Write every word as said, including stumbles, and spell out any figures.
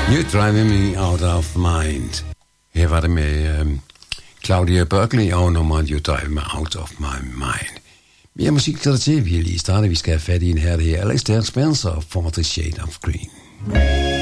You Driving Me Out of Mind. Her var det med um, Claudia Berkeley og nummeret You Drive Me Out of My Mind. Mere musik til dig til. Vi er lige startet. Vi skal have fat i en her. Det er Alex Spencer for The Shade of Green.